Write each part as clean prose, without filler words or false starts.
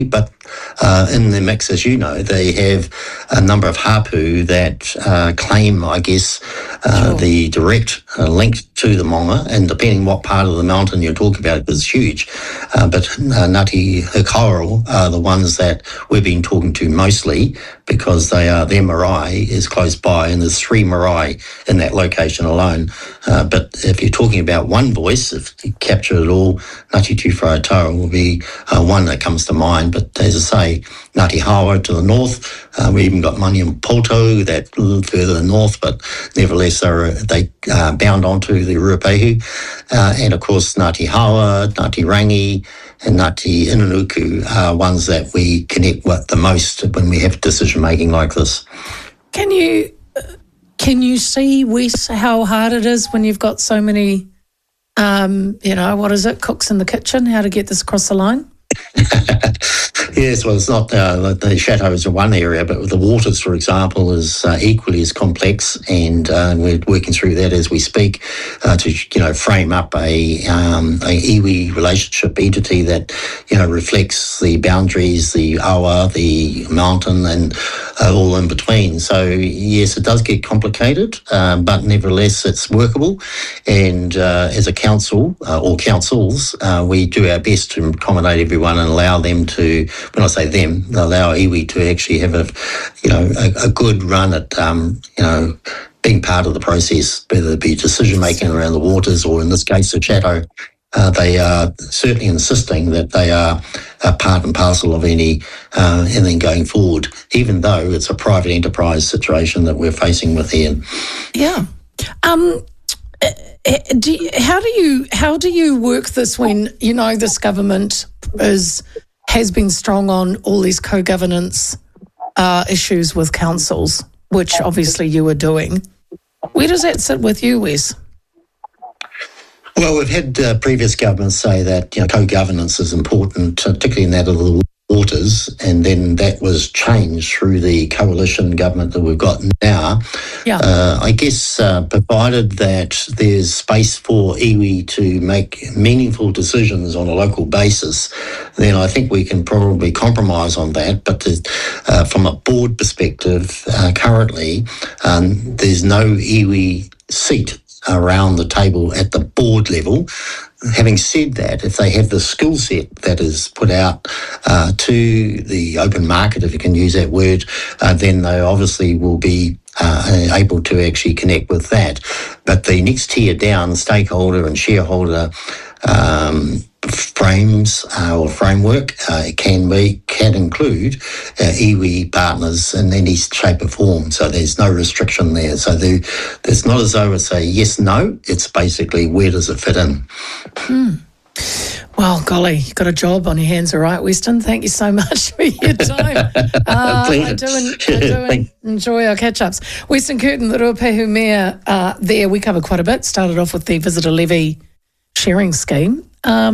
but in the mix, as you know, they have a number of hapu that claim, I guess, the direct link to the Maunga, and depending what part of the mountain you're talking about, it's huge. But Ngāti Hikaoro are the ones that we've been talking to mostly, because their marae is close by, and there's 3 marae in that location alone. But if you're talking about one voice, if you capture it all, Ngāti Tūwharatau will be one that comes to mind. But as I say, Ngāti Hawa to the north, we even got Mani and Poto that a little further north, but nevertheless they bound onto the Ruapehu. And of course Ngāti Hawa, Ngāti Rangi and Ngāti Inanuku are ones that we connect with the most when we have decision making like this. Can you see, Wes, how hard it is when you've got so many, what is it, cooks in the kitchen, how to get this across the line? Yes, well, it's not the chateaus are one area, but the waters, for example, is equally as complex, and we're working through that as we speak to frame up a iwi relationship entity that reflects the boundaries, the awa, the mountain, and all in between. So yes, it does get complicated, but nevertheless, it's workable. And as a council or councils, we do our best to accommodate everyone and allow them to, when I say them, allow iwi to actually have a good run at, being part of the process, whether it be decision-making around the waters or in this case, the chateau. They are certainly insisting that they are a part and parcel of anything going forward, even though it's a private enterprise situation that we're facing with here. Yeah. How do you work this when this government has been strong on all these co-governance issues with councils, which obviously you are doing? Where does that sit with you, Wes? Well, we've had previous governments say that co-governance is important, particularly in that of the waters, and then that was changed through the coalition government that we've got now. Yeah. I guess provided that there's space for iwi to make meaningful decisions on a local basis, then I think we can probably compromise on that. But from a board perspective, currently there's no iwi seat around the table at the board level. Having said that, if they have the skill set that is put out to the open market, if you can use that word, then they obviously will be able to actually connect with that. But the next tier down, stakeholder and shareholder frames or framework can include iwi partners in any shape or form. So there's no restriction there. So there's not as though it's a yes, no. It's basically where does it fit in. Well, golly, you've got a job on your hands, all right, Weston. Thank you so much for your time. I do enjoy our catch-ups. Weston Curtin, the Ruapehu Mayor, there we covered quite a bit. Started off with the visitor levy sharing scheme.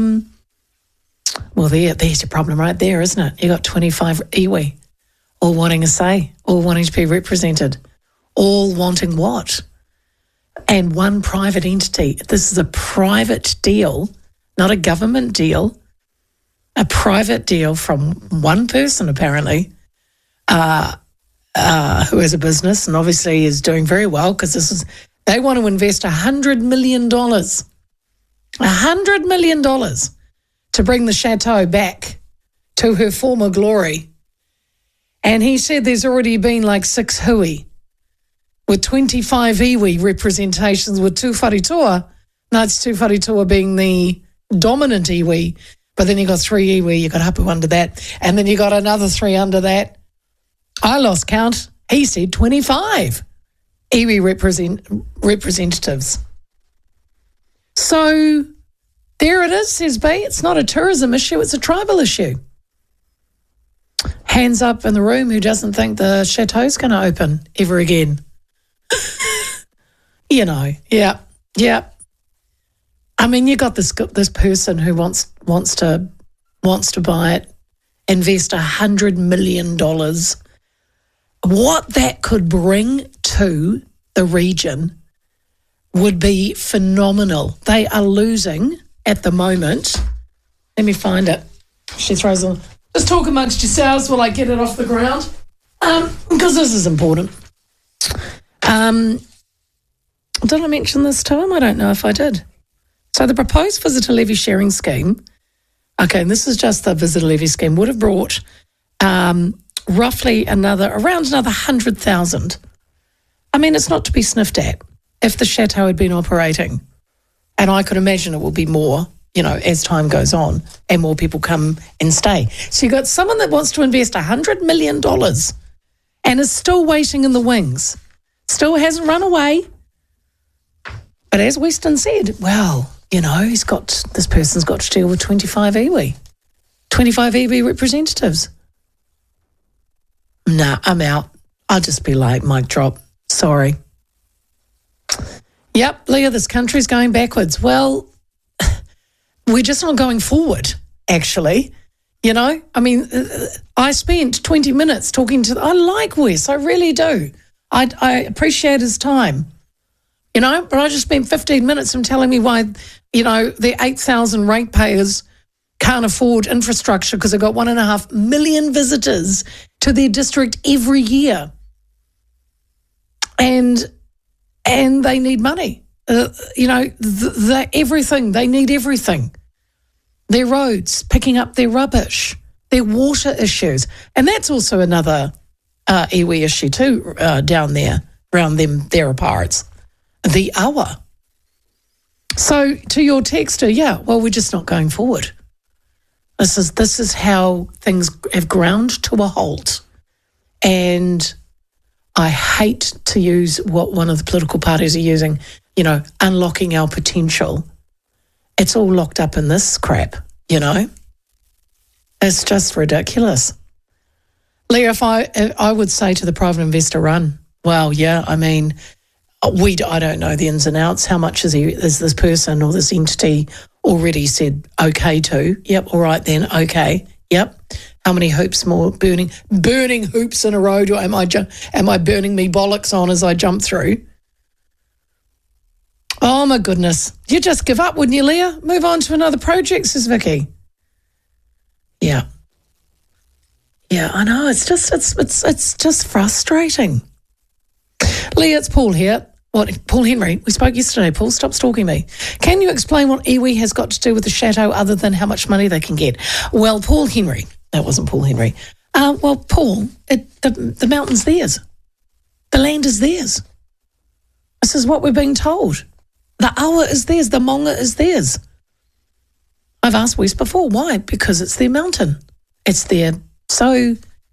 Well, there's your problem right there, isn't it? You got 25 iwi, all wanting a say, all wanting to be represented, all wanting what? And one private entity. This is a private deal, not a government deal, a private deal from one person apparently, who has a business and obviously is doing very well because they want to invest $100 million. $100 million to bring the chateau back to her former glory. And he said there's already been like 6 hui with 25 iwi representations with two wharetoa. No, it's two wharetoa being the dominant iwi, but then you got 3 iwi, you got hapu under that, and then you got another 3 under that. I lost count. He said 25 iwi representatives. So there it is, says B. It's not a tourism issue, it's a tribal issue. Hands up in the room who doesn't think the chateau's going to open ever again. Yeah. I mean, you got this person who wants to buy it, invest $100 million. What that could bring to the region would be phenomenal. They are losing at the moment. Let me find it. She throws on Just talk amongst yourselves while I get it off the ground, because this is important. Did I mention this to him? I don't know if I did. So the proposed visitor levy sharing scheme, okay, and this is just the visitor levy scheme, would have brought roughly around another 100,000. I mean, it's not to be sniffed at if the chateau had been operating. And I could imagine it will be more, as time goes on and more people come and stay. So you've got someone that wants to invest $100 million and is still waiting in the wings, still hasn't run away. But as Weston said, well, this person's got to deal with 25 iwi representatives. Nah, I'm out. I'll just be like, mic drop. Sorry. Yep, Leah, this country's going backwards. Well, we're just not going forward, actually. I mean, I spent 20 minutes talking I like Wes, I really do. I appreciate his time. But I just spent 15 minutes of telling me why, the 8,000 ratepayers can't afford infrastructure because they've got 1.5 million visitors to their district every year. And they need money. Everything. They need everything. Their roads, picking up their rubbish, their water issues. And that's also another iwi issue too down there, around their parts. The awa. So to your texter, we're just not going forward. This is how things have ground to a halt. And I hate to use what one of the political parties are using, unlocking our potential. It's all locked up in this crap, It's just ridiculous. Leah, if I would say to the private investor run, well, yeah, I mean, I don't know the ins and outs. How much is this person or this entity already said okay to? Yep, all right then, okay. Yep. How many hoops more burning hoops in a row am I burning me bollocks on as I jump through? Oh my goodness. You'd just give up, wouldn't you, Leah? Move on to another project, says Vicky. Yeah. Yeah, I know. It's just frustrating. Leah, it's Paul here. Paul Henry. We spoke yesterday. Paul, stop stalking me. Can you explain what iwi has got to do with the chateau other than how much money they can get? Well, Paul Henry. That wasn't Paul Henry. Paul, the mountain's theirs. The land is theirs. This is what we're being told. The awa is theirs. The maunga is theirs. I've asked Wes before. Why? Because it's their mountain. It's their... So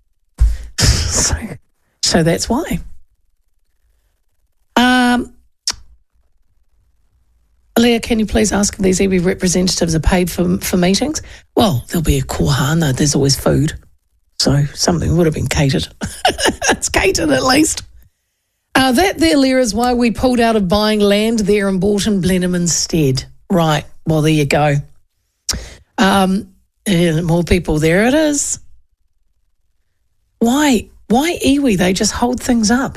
that's why. Leah, can you please ask if these iwi representatives are paid for meetings? Well, there'll be a kohana. There's always food. So something would have been catered. It's catered at least. That there, Leah, is why we pulled out of buying land there and bought in Blenheim instead. Right. Well, there you go. More people. There it is. Why iwi? They just hold things up.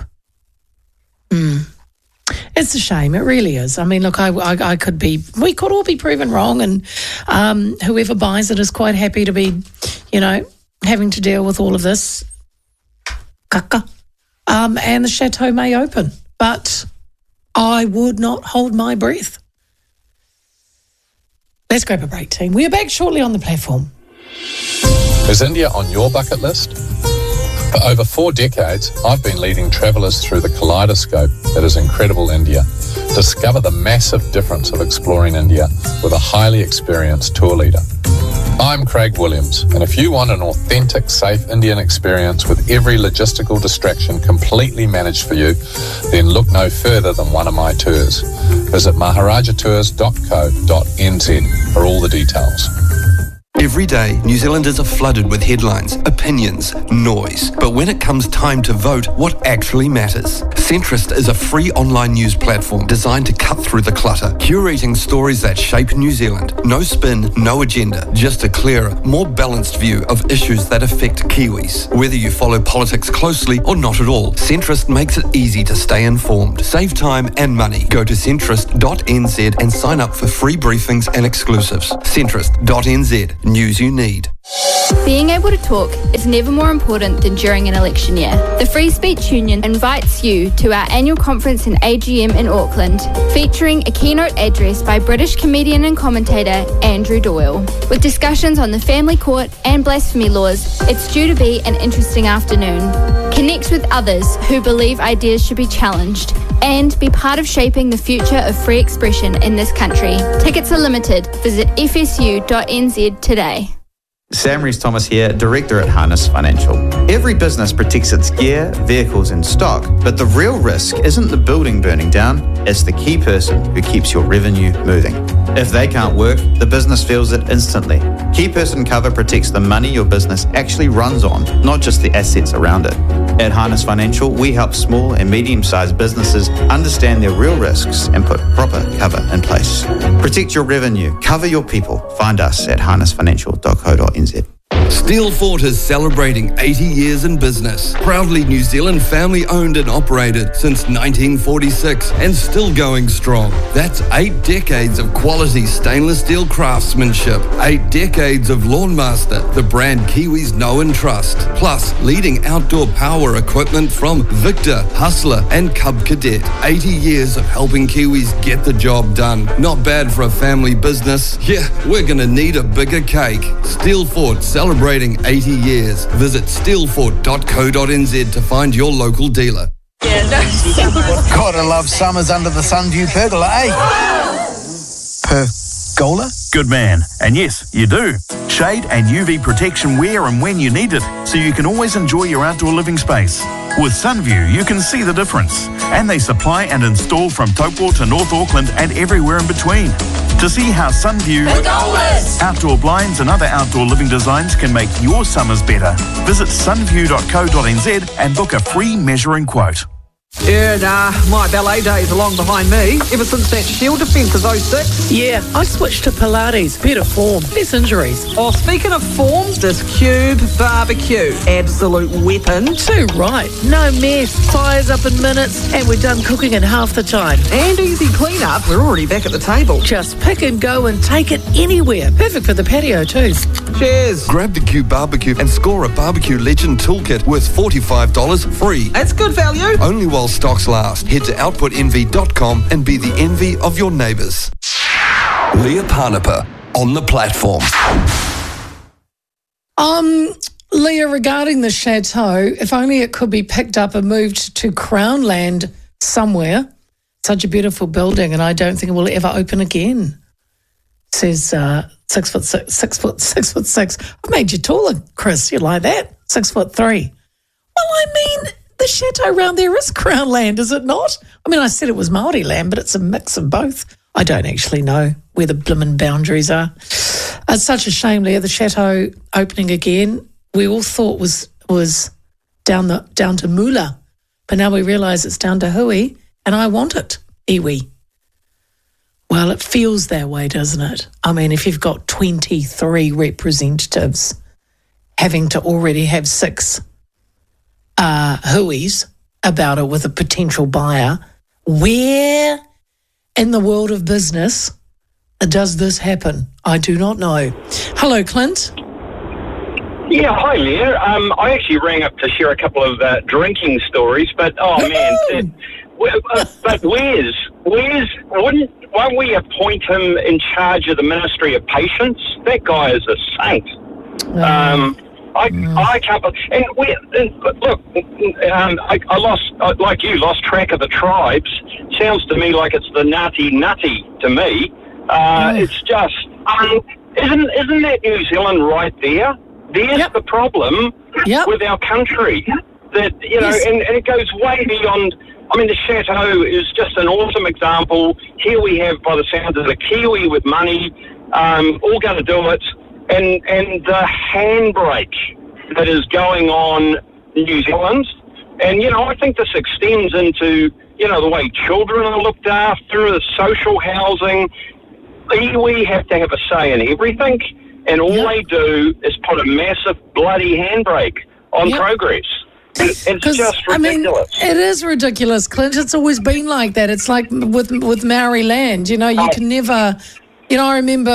It's a shame. It really is. I mean, look, we could all be proven wrong, and whoever buys it is quite happy to be, having to deal with all of this. And the chateau may open, but I would not hold my breath. Let's grab a break, team. We are back shortly on the platform. Is India on your bucket list? For over 4 decades, I've been leading travellers through the kaleidoscope that is incredible India. Discover the massive difference of exploring India with a highly experienced tour leader. I'm Craig Williams, and if you want an authentic, safe Indian experience with every logistical distraction completely managed for you, then look no further than one of my tours. Visit maharajatours.co.nz for all the details. Every day, New Zealanders are flooded with headlines, opinions, noise. But when it comes time to vote, what actually matters? Centrist is a free online news platform designed to cut through the clutter, curating stories that shape New Zealand. No spin, no agenda, just a clearer, more balanced view of issues that affect Kiwis. Whether you follow politics closely or not at all, Centrist makes it easy to stay informed. Save time and money. Go to centrist.nz and sign up for free briefings and exclusives. Centrist.nz. News you need. Being able to talk is never more important than during an election year. The Free Speech Union invites you to our annual conference and AGM in Auckland, featuring a keynote address by British comedian and commentator Andrew Doyle. With discussions on the family court and blasphemy laws, it's due to be an interesting afternoon. Connect with others who believe ideas should be challenged and be part of shaping the future of free expression in this country. Tickets are limited. Visit fsu.nz today. Sam Rees-Thomas here, Director at Harness Financial. Every business protects its gear, vehicles and stock, but the real risk isn't the building burning down, it's the key person who keeps your revenue moving. If they can't work, the business feels it instantly. Key person cover protects the money your business actually runs on, not just the assets around it. At Harness Financial, we help small and medium-sized businesses understand their real risks and put proper cover in place. Protect your revenue, cover your people. Find us at harnessfinancial.co.nz. Steelfort is celebrating 80 years in business. Proudly New Zealand family owned and operated since 1946 and still going strong. That's 8 decades of quality stainless steel craftsmanship. 8 decades of Lawnmaster, the brand Kiwis know and trust. Plus, leading outdoor power equipment from Victor, Hustler and Cub Cadet. 80 years of helping Kiwis get the job done. Not bad for a family business. Yeah, we're going to need a bigger cake. Steelfort celebrating 80 years. Visit steelfort.co.nz to find your local dealer. Gotta love summers under the Sunview pergola, eh? Pergola? Good man. And yes, you do. Shade and UV protection where and when you need it, so you can always enjoy your outdoor living space. With Sunview, you can see the difference. And they supply and install from Taupo to North Auckland and everywhere in between. To see how Sunview, outdoor blinds and other outdoor living designs can make your summers better, visit sunview.co.nz and book a free measuring quote. Yeah, my ballet days are long behind me. Ever since that Shield defence of 06. Yeah, I switched to Pilates. Better form, less injuries. Oh, speaking of form, this Cube barbecue. Absolute weapon. Too right. No mess. Fires up in minutes and we're done cooking in half the time. And easy clean-up. We're already back at the table. Just pick and go and take it anywhere. Perfect for the patio too. Cheers. Grab the Cube barbecue and score a barbecue legend toolkit worth $45 free. That's good value. Only while stocks last. Head to outputenvy.com and be the envy of your neighbours. Leah Parnapa on the platform. Leah, regarding the chateau, if only it could be picked up and moved to Crown Land somewhere. Such a beautiful building, and I don't think it will ever open again. Says 6'6". I've made you taller, Chris. You like that? 6'3". Well, I mean, the chateau around there is Crown Land, is it not? I mean, I said it was Māori land, but it's a mix of both. I don't actually know where the blimmin' boundaries are. It's such a shame, Leah, the chateau opening again. We all thought was down to Mula, but now we realise it's down to Hui, and I want it, iwi. Well, it feels that way, doesn't it? I mean, if you've got 23 representatives having to already have 6 Hui's about it with a potential buyer, where in the world of business does this happen? I do not know. Hello, Clint. Yeah, hi, Leah. I actually rang up to share a couple of drinking stories, but man, but won't we appoint him in charge of the Ministry of Patience? That guy is a saint. I can't. And look, I lost track of the tribes. Sounds to me like it's the nutty to me. It's just, isn't that New Zealand right there? There's the problem with our country. That and it goes way beyond. I mean, the chateau is just an awesome example. Here we have, by the sounds of the Kiwi with money, all going to do it. And the handbrake that is going on in New Zealand. And, I think this extends into, the way children are looked after, the social housing. We have to have a say in everything. And all they do is put a massive bloody handbrake on progress. It's just ridiculous. I mean, it is ridiculous, Clint. It's always been like that. It's like with Maori land, you can never You know, I remember.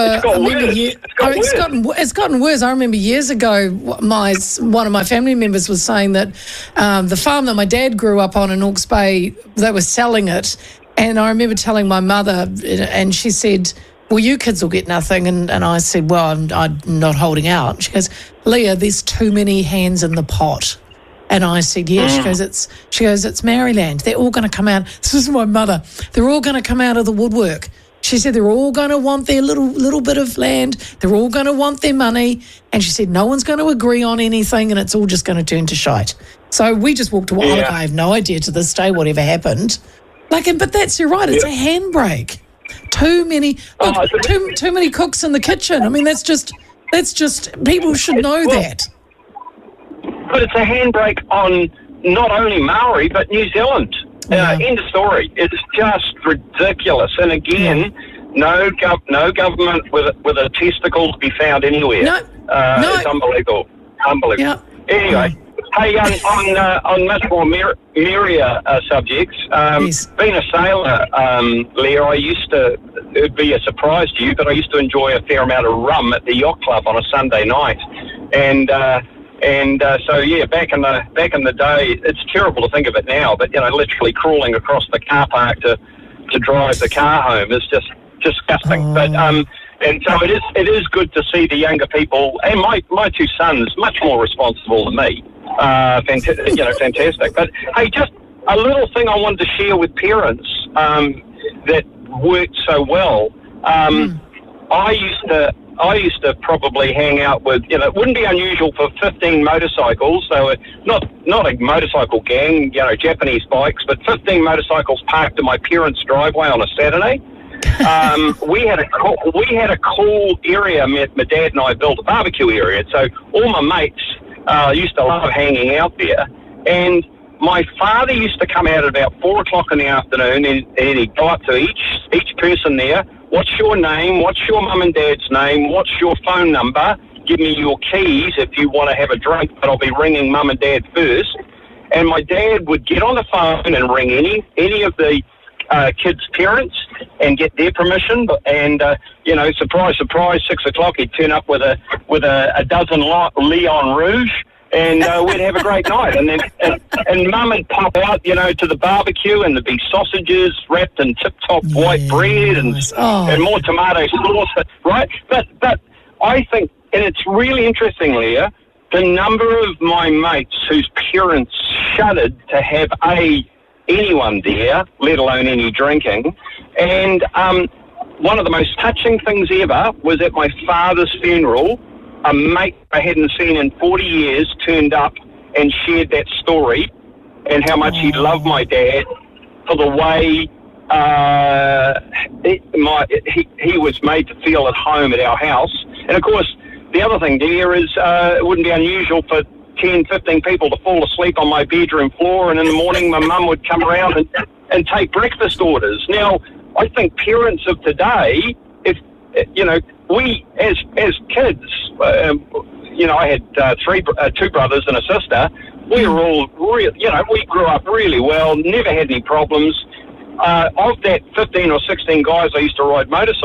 It's gotten worse. I remember years ago, one of my family members was saying that the farm that my dad grew up on in Hawke's Bay, they were selling it, and I remember telling my mother, and she said, "Well, you kids will get nothing," and I said, "Well, I'm not holding out." She goes, "Leah, there's too many hands in the pot." And I said, "Yeah." She goes, "It's Maryland. They're all going to come out." This is my mother. They're all going to come out of the woodwork. She said they're all going to want their little bit of land. They're all going to want their money. And she said no one's going to agree on anything and it's all just going to turn to shite. So we just walked away. Look, I have no idea to this day whatever happened. But you're right. It's a handbrake. Too many cooks in the kitchen. I mean, that's just people should know that. But it's a handbrake on not only Maori but New Zealand. End of story. It's just ridiculous. And again, no government with a testicle to be found anywhere. No. It's unbelievable. Yeah. Anyway, hey, on much more merrier subjects, being a sailor, Leah, it'd be a surprise to you, but I used to enjoy a fair amount of rum at the yacht club on a Sunday night. So back in the day, it's terrible to think of it now, but literally crawling across the car park to drive the car home is just disgusting. But and so it is good to see the younger people, and my two sons much more responsible than me. Fantastic. But hey, just a little thing I wanted to share with parents that worked so well. I used to probably hang out with, it wouldn't be unusual for 15 motorcycles. They were not a motorcycle gang, Japanese bikes, but 15 motorcycles parked in my parents' driveway on a Saturday. We had a cool area. My dad and I built a barbecue area, so all my mates used to love hanging out there. And my father used to come out at about 4 o'clock in the afternoon, and he'd go up to each person there. What's your name? What's your mum and dad's name? What's your phone number? Give me your keys if you want to have a drink, but I'll be ringing mum and dad first. And my dad would get on the phone and ring any of the kids' parents and get their permission. And surprise, surprise, 6 o'clock he'd turn up with a dozen Leon Rouge. And we'd have a great night. And then and mum would pop out, to the barbecue, and there'd be sausages wrapped in tip-top white bread and more tomato sauce, right? But I think, and it's really interesting, Leah, the number of my mates whose parents shuddered to have anyone there, let alone any drinking. And one of the most touching things ever was at my father's funeral. A mate I hadn't seen in 40 years turned up and shared that story and how much he loved my dad for the way he was made to feel at home at our house. And, of course, the other thing, dear, is it wouldn't be unusual for 10, 15 people to fall asleep on my bedroom floor, and in the morning my mum would come around and take breakfast orders. Now, I think parents of today, we as kids, I had two brothers and a sister. We were all we grew up really well, never had any problems. Of that 15 or 16 guys I used to ride motorcycles,